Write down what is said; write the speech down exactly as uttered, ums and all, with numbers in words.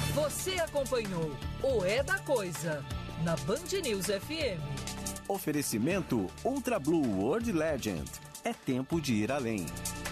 Você acompanhou o É da Coisa na Band News F M. Oferecimento Ultra Blue World Legend. É tempo de ir além.